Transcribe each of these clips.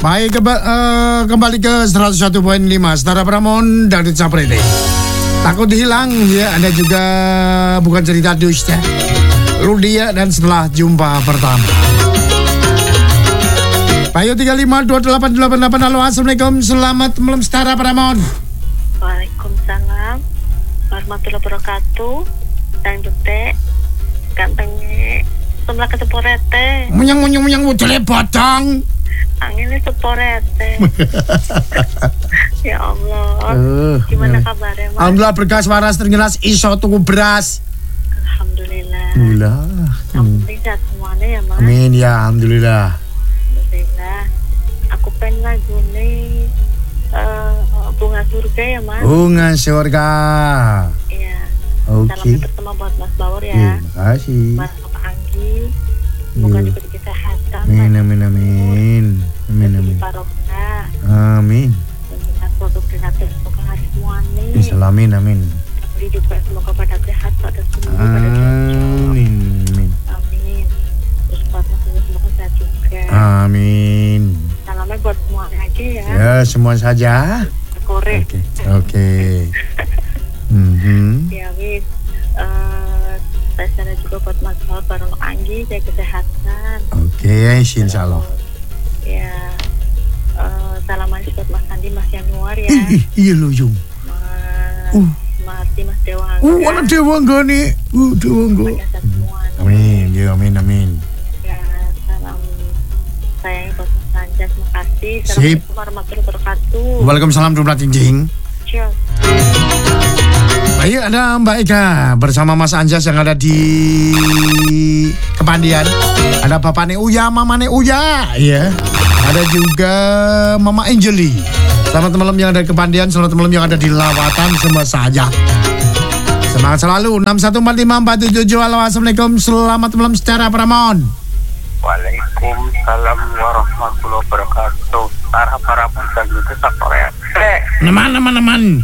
Baik, kembali ke 101.5 Setara Pramon dari Caprete. Takut hilang ya, Anda juga bukan cerita dusta. Rudia dan setelah jumpa pertama. Bayu 352888. Halo, assalamualaikum, selamat malam Setara Pramon. Waalaikumsalam warahmatullahi wabarakatuh. Dan jute gantengnya sebelah keteporete. Munyang wujule bodong. Anginnya seporete. Ya Allah. Gimana kabarnya, Mas? Alhamdulillah, berkas waras tergelas iso tuku beras. Alhamdulillah. Alhamdulillah sehat semuanya ya, Mas. Amin ya, alhamdulillah. Alhamdulillah. Aku pengen lagu nih bunga surga ya, Mas. Bunga surga. Iya. Oke. Salam pertama buat Mas Bawor ya. Terima kasih. Mas Bapak Anggi. Semoga diberi kesehatan. Amin. Barokah. Amin. Dan produk kreatif semoga hari semuanya. Amin, amin. Beli juga semoga pada sehat, pada sembuh, pada cocok. Amin. Terus buat Mas Anggi semoga sehat juga. Amin. Salamnya buat semuanya aja ya. Ya, semua saja. Korek. Oke. Ya wis. Saya sana juga buat Mas Bawor bareng Anggi, saya kesehatan. Oke, insyaallah. Ya, salam manis buat Mas Andi, Mas Januar ya. Iya lo Yung. Mas Dewangga. Anak Dewangga nih. Dewangga. Amin, ya amin. Ya, salam sayang buat Mas Anjas, makasih. Assalamualaikum warahmatullahi wabarakatuh. Waalaikumsalam jumlah cincing. Cheers. Baik, ada Mbak Eka bersama Mas Anjas yang ada di Kepandian. Ada Bapak Uya, Mama Uya, ya. Ada juga Mama Angeli. Selamat malam yang ada di Kepandian, selamat malam yang ada di Lawatan, semua saja. Semangat selalu. 6145477. Halo, assalamualaikum, selamat malam Setara Pramon. Waalaikumsalam warahmatullahi wabarakatuh. Para pemuda itu sapore. Teman.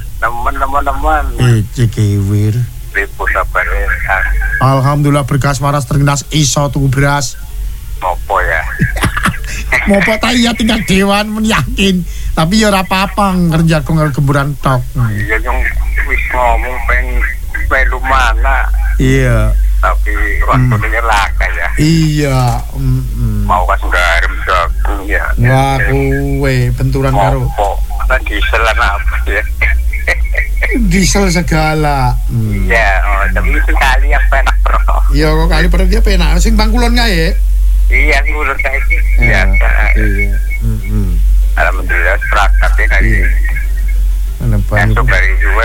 Cikewir. Ribu sabar ya. Alhamdulillah berkas waras tergenas iso tuku beras. Mopo ya. Mopo ta iya tinggal dewan men yakin. Tapi ya ora apa-apa kerja kongel gemburan tok. Iya yang wis ngomong melu mana. Iya. Tapi waktunya laka ya. Iya. Mau kas garam jagung ya. Wah kowe benturan karo. Mopo. Nah diesel apa ya. Diesel segala. Iya, tapi itu kali yang penak bro. Iya kok kali pada dia penak. Sing Bangkulon ngae. Iya, ngulur kayak gitu. Iya. Alhamdulillah serakat ya kali. Untuk dari juga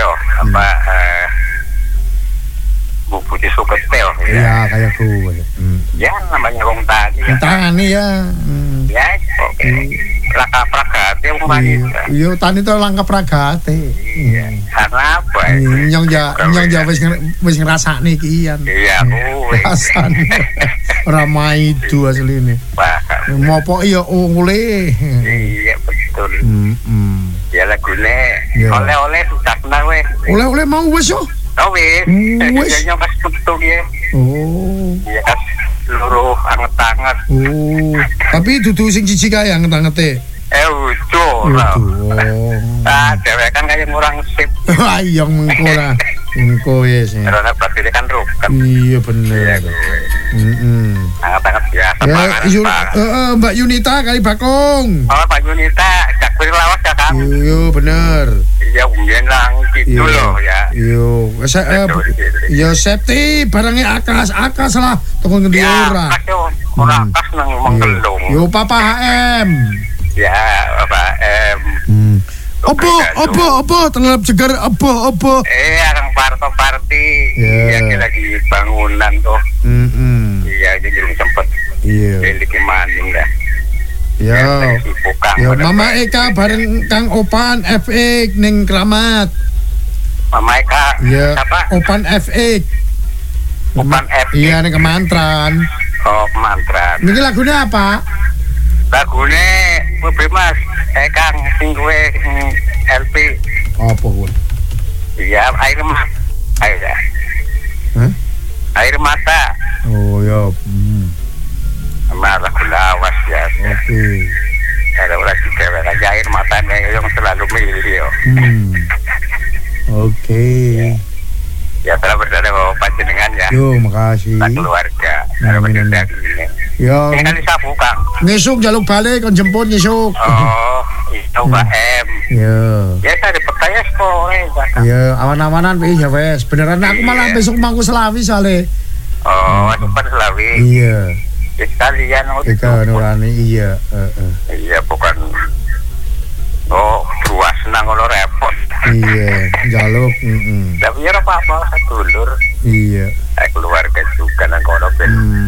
bubuknya suket teo. Iya kayak gue. Ya namanya wong tani. Tani ya. Ya oke. Langkah pragate wong tani. Iya tani itu langkah pragate. Iya. Karena apa? Nyong wis ngrasakne iki yan. Iya kuwi. Rasane. Ora maidu asline. Mopo iya oleh. Iya betul. Ya lagune oleh-oleh sudah kenal weh. Oleh-oleh mau wis yo. Oh wis. Nyong pas putung ya. Oh. Iya kan seluruh anget-anget. Oh. Tapi dudu sing cici kae anget-angete. Ujo. Dewek kan kayak ngurang sip. Wah, iya mengko lah. Mengko wis. Karena berarti kan rukan. Iya bener. Anget-anget biasa. Ya, Mbak Yunita kali Bakung. Oh, Mbak Yunita, Cak Lawas ya kan? Iya bener. Iya, mungkin lang gitu loh ya. Iya, safety barangnya akas lah. Tunggu ngendi ora. Ora akas nang Menggelung. Yo Papa HM. Ya, Papa HM. Apa terlap segar apa? Orang party. Iya, lagi bangunan tuh. Iya, jadi belum sempet. Iya. Jadi maning dah. Ya, Mama Eka bareng Kang Opan FX ning Kramat. Mama Eka. Ya, apa? Opan FX. Opan FX. Iya, ning Kemantran. Oh, Kemantran. Niki lagunya apa? Lagune mobil Mas, Kang sing kowe LP. Apa kuwi? Iya, air mata. Ayo ya. Air mata. Oh ya. Malah lawas ya. Oke. Ada lagi cewek aja air matanya yang selalu milih yo. Oke. Ya telah berada bawa panjenengan ya. Yo, makasih. Tak keluarga. Ada berada ini. Yo. Ini kali sapu Kang. Ngesuk jaluk balik kon jemput ngesuk. Oh, itu Mbak M. Yo. Ya saya percaya sore. Yo, awan-awanan wis ya wes. Beneran aku malah besok mangku Selawi sale. Oh, depan Selawi. Iya. Sekalian Eka Nurani iya, Iya bukan. Oh, luas nang ngono repot. Iya, jaluk, Tapi ya apa-apa sedulur. Iya. Keluarga juga nang kono ben.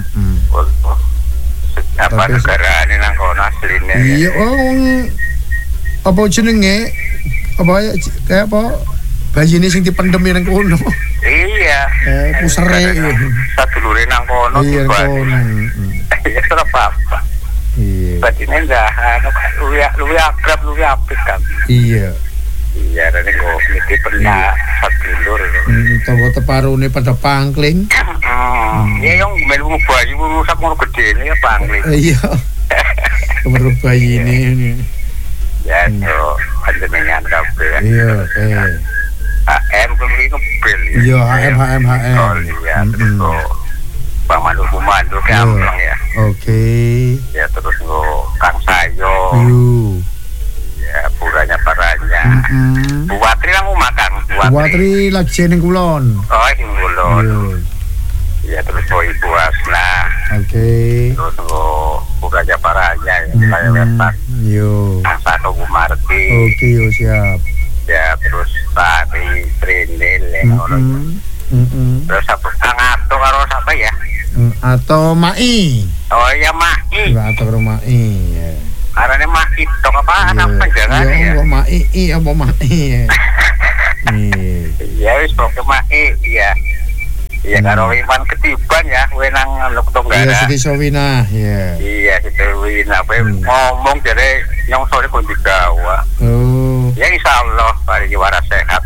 Apa negara ini nang kono aslinya. Iya, apa jenenge? Apa kayak apa? Bayi ini sing dipendem nang kono. Iya. Pusere. Sedulure nang kono. Iya, kono. Ya apa-apa. Iya. Batine enggak luwih akrab, luwih apik kan. Iya. Iya, rene kok mesti pernah sedulur. Tawa teparune pada pangkling. Iya yang melu bayi rusak ngono gedene ya pangling. Iya. Kemero bayi ini. Ya, so panjenengan kabeh. Iya, HM kemriki bel. Iya, HM. Oh iya, terus Bang Mandu gampang ya. Oke. Ya terus Kang Sayo. Ya puranya paranya. Bu Watri lang makan. Bu Watri lagi ning kulon. Oh, ning kulon. Ya terus Ibu Asna. Oke. Terus puranya paranya ya saya wetan. Yo. Satu Bu Marti. Oke, yo siap. Ya terus Tari Trindel ya ngono. Terus apa Angato karo siapa ya? Atau Mai. Oh iya Mai. Atau Mai ya. Arane Mai tok apa apa jangan ya. Iya, Mai, apa Mai. Iya wis pokoke Mai ya. Iya karo Iman Ketiban ya, kowe nang Tonggara. Iya Siti Sowina, ya. Iya Siti Sowina, kowe ngomong jare nyong sore kon digawa. Oh. Ya insyaallah parigi waras sehat.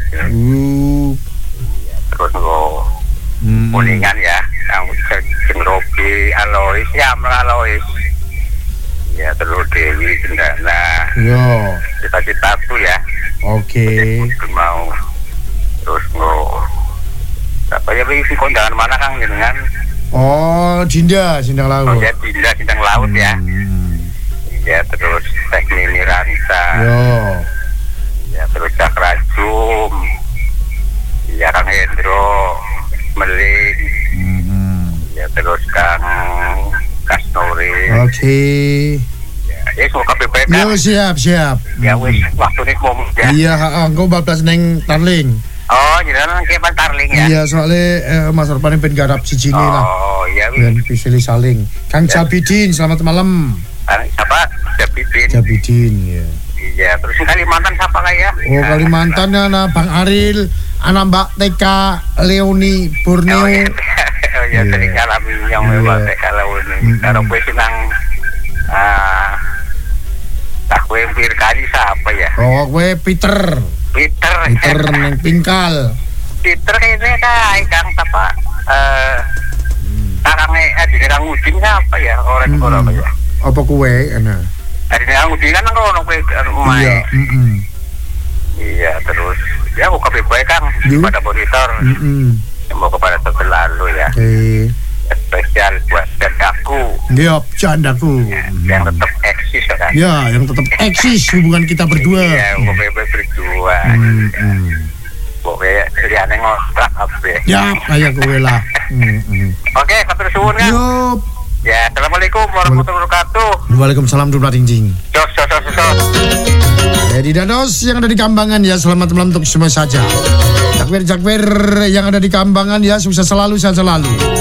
Terus kuningan ya, yang Robi Alois, ya Alois. Ya terus Dewi Cendana. Yo. Cita-citaku ya. Oke. Mau terus apa ya bagi kondangan mana Kang jenengan? Oh, Sindang Laut. Oh ya Sindang Laut ya. Ya terus Teknik Miranta. Yo. Ya terus Cakrajum. Ya Kang Hendro Meling. Ya terus Kang Kasnori. Oke. Ya semoga baik-baik. Yo siap. Ya wis waktune ngomong ya. Iya, engko bablas ning Tarling. Oh, jenengan ke Tarling ya. Iya, soalnya Mas Arpan ben garap siji lah. Oh, iya Ben pilih saling. Kang Jabidin, selamat malam. Siapa? Jabidin ya. Iya, terus Kalimantan siapa ya? Oh, Kalimantan ana Bang Aril, ana Mbak TK Leoni Borneo. Oh ya, tadi kalami yang Mbak TK Leoni. Karo kowe senang tak kowe kali siapa ya? Oh, kowe Peter neng Pingkal. Peter kayaknya Kang apa? Tarangnya di Kang Udin siapa ya? Orang apa ya? Apa kowe ana? Di Kang Udin kan ono kowe rumah. Iya, Iya, terus ya mau kabeh bae Kang pada monitor. Semoga pada selalu ya. Oke. Spesial buat jandaku. Iya, jandaku. Yang tetap eksis kan. Ya, yang tetap eksis hubungan kita berdua. Iya, pokoknya berdua. Pokoknya liane ngontrak apa. Ya, kayak kowe lah. Oke, matur suwun kan. Yup. Ya, assalamualaikum warahmatullahi wabarakatuh. Waalaikumsalam warahmatullahi wabarakatuh. Jos. Di Dados yang ada di Kambangan ya, selamat malam untuk semua saja. Jakwir yang ada di Kambangan ya, sukses selalu, sehat selalu.